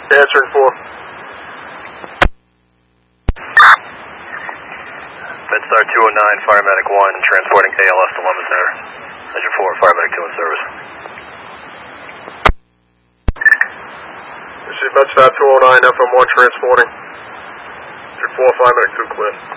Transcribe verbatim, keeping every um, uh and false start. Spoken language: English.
Answering four. MedStar two oh nine, Firemedic one, transporting A L S to London Center. Engine four, Firemedic two in service. This is MedStar two oh nine, F M one transporting. Engine four, Firemedic two clear.